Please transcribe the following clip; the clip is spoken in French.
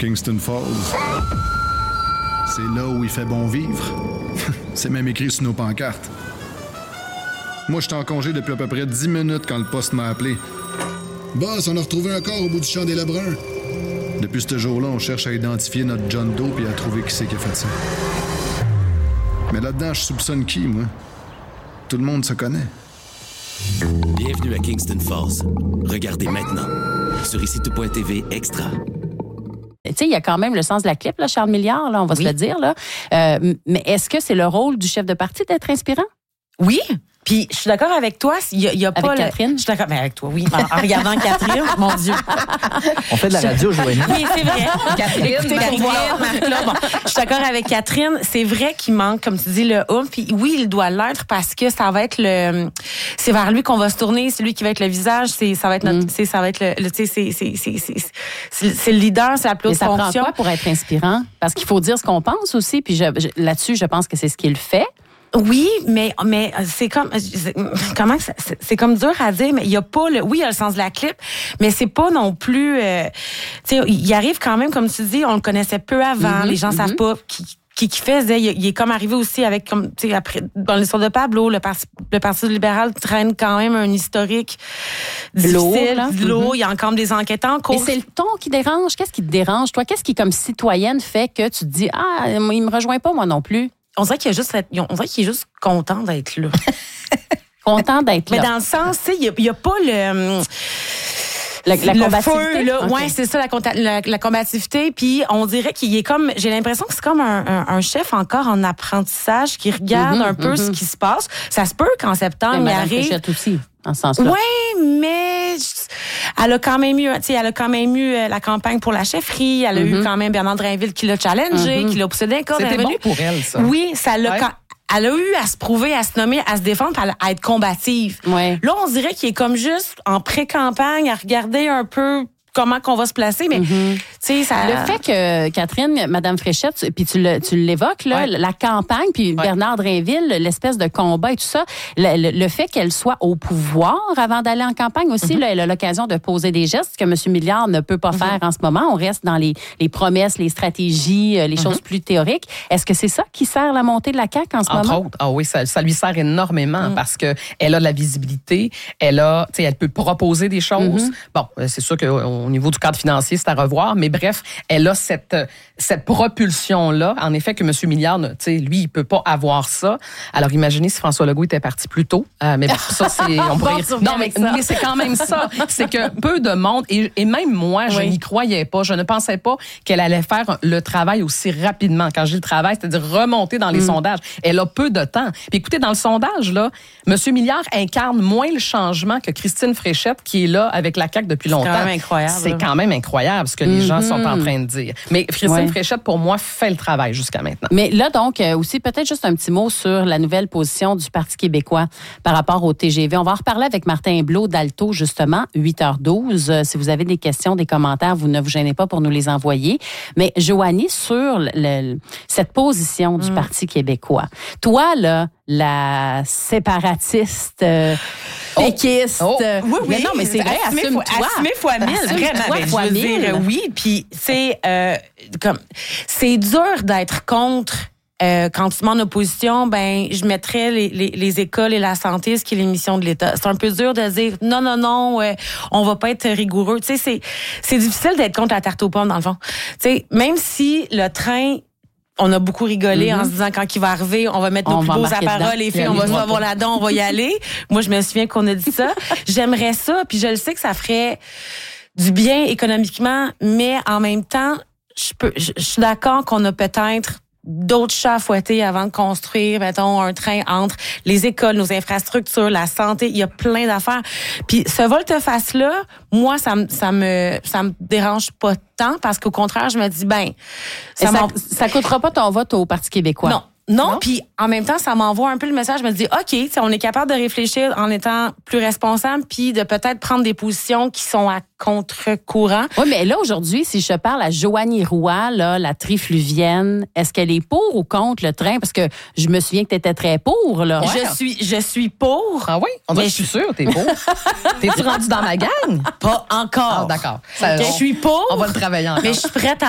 Kingston Falls. C'est là où il fait bon vivre. C'est même écrit sur nos pancartes. Moi, j'étais en congé depuis à peu près 10 minutes quand le poste m'a appelé. Boss, on a retrouvé un corps au bout du champ des Lebrun. Depuis ce jour-là, on cherche à identifier notre John Doe et à trouver qui c'est qui a fait ça. Mais là-dedans, je soupçonne qui, moi? Tout le monde se connaît. Bienvenue à Kingston Falls. Regardez maintenant sur ICITO.tv Extra. Tu sais, il y a quand même le sens de la clip, là, Charles Milliard, là, on va se le dire. Là. Mais est-ce que c'est le rôle du chef de parti d'être inspirant? Oui. Puis, je suis d'accord avec toi. Il y a pas avec Catherine? Je suis d'accord avec toi, oui. En regardant Catherine, mon Dieu. On fait de la radio, Joanie. Oui, c'est vrai. Catherine, Marc-Claude. Bon, je suis d'accord avec Catherine. C'est vrai qu'il manque, comme tu dis, le oomph. Puis oui, il doit l'être parce que ça va être c'est vers lui qu'on va se tourner. C'est lui qui va être le visage. Ça va être notre, ça va être c'est le leader, c'est la plus haute fonction. Mais ça prend quoi pour être inspirant? Parce qu'il faut dire ce qu'on pense aussi. Puis là-dessus, je pense que c'est ce qu'il fait. Oui, mais c'est comme c'est comme dur à dire, mais il y a pas il y a le sens de la clip, mais c'est pas non plus tu sais, il arrive quand même, comme tu dis, on le connaissait peu avant, les gens savent pas qui faisait, il est comme arrivé aussi avec, comme tu sais, après dans l'histoire de Pablo, le Parti libéral traîne quand même un historique difficile, lourd, il y a encore des enquêtes en cours. Et c'est le ton qui dérange. Qu'est-ce qui te dérange, toi? Qu'est-ce qui, comme citoyenne, fait que tu te dis, il me rejoint pas, moi non plus? On dirait qu'il est juste content d'être là. Content d'être là. Mais dans le sens, tu sais, il y a pas le combativité. Feu, là. Okay. Ouais, c'est ça, la combativité. Puis on dirait qu'il est comme, j'ai l'impression que c'est comme un chef encore en apprentissage qui regarde un peu ce qui se passe. Ça se peut qu'en septembre, il arrive. Fréchette aussi, en ce sens-là. Oui, mais elle a quand même eu, la campagne pour la chefferie. Elle a eu quand même Bernard Drainville qui l'a challengé, qui l'a poussé d'un corps. C'était bon pour elle, ça. Oui, ça l'a. Elle a eu à se prouver, à se nommer, à se défendre, à être combative. Ouais. Là, on dirait qu'il est comme juste en pré-campagne, à regarder un peu comment qu'on va se placer, mais tu sais, ça... Le fait que, Catherine, Madame Fréchette, puis tu l'évoques, là, la campagne, puis Bernard Drainville, l'espèce de combat et tout ça, le fait qu'elle soit au pouvoir avant d'aller en campagne aussi, là, elle a l'occasion de poser des gestes que M. Milliard ne peut pas faire en ce moment. On reste dans les promesses, les stratégies, les choses plus théoriques. Est-ce que c'est ça qui sert la montée de la CAQ en ce moment? Entre autres, oui, ça lui sert énormément parce que elle a de la visibilité, elle peut proposer des choses. Bon, c'est sûr que au niveau du cadre financier, c'est à revoir. Mais bref, elle a cette propulsion-là. En effet, que M. Milliard, lui, il peut pas avoir ça. Alors, imaginez si François Legault était parti plus tôt. Mais bon, ça, c'est... On pourrait... Non, mais c'est quand même ça. C'est que peu de monde, et même moi, je n'y croyais pas. Je ne pensais pas qu'elle allait faire le travail aussi rapidement. Quand je dis le travail, c'est-à-dire remonter dans les sondages. Elle a peu de temps. Puis écoutez, dans le sondage, là, M. Milliard incarne moins le changement que Christine Fréchette, qui est là avec la CAQ depuis longtemps. C'est quand même incroyable. C'est quand même incroyable ce que les gens sont en train de dire. Mais Christine Fréchette, pour moi, fait le travail jusqu'à maintenant. Mais là, donc, aussi, peut-être juste un petit mot sur la nouvelle position du Parti québécois par rapport au TGV. On va en reparler avec Martin Blot d'Alto, justement, 8h12. Si vous avez des questions, des commentaires, vous ne vous gênez pas pour nous les envoyer. Mais Joanie, sur cette position du Parti québécois, toi, là, la séparatiste... péquiste. Oui. Mais non, mais c'est vrai, assume-toi. Assumer fois 1000, vraiment. Fois 1000. Oui, puis c'est dur d'être contre. Quand tu m'en opposition, je mettrais les écoles et la santé, ce qui est les missions de l'État. C'est un peu dur de dire non, on va pas être rigoureux. Tu sais, c'est difficile d'être contre la tarte aux pommes, dans le fond. Tu sais, même si le train... On a beaucoup rigolé en se disant quand il va arriver, on va mettre nos plus beaux appareils, les filles, on va se voir là-dedans, on va y aller. Moi, je me souviens qu'on a dit ça. J'aimerais ça, puis je le sais que ça ferait du bien économiquement, mais en même temps, je suis d'accord qu'on a peut-être d'autres chats à fouetter avant de construire, mettons, un train entre les écoles, nos infrastructures, la santé. Il y a plein d'affaires. Puis ce volte-face-là, moi, ça me dérange pas tant parce qu'au contraire, je me dis, ça coûtera pas ton vote au Parti québécois. Non, puis en même temps, ça m'envoie un peu le message. Je me dis, OK, on est capable de réfléchir en étant plus responsable, puis de peut-être prendre des positions qui sont à contre-courant. Oui, mais là, aujourd'hui, si je parle à Joanie Roy, là, la trifluvienne, est-ce qu'elle est pour ou contre le train? Parce que je me souviens que tu étais très pour, là. Ouais. Je suis pour. Ah oui? On dirait que je suis sûre, t'es pour. T'es-tu rendu dans ma gang? Pas encore. Ah, d'accord. Okay. Je suis pour. On va le travailler encore. Mais je suis prête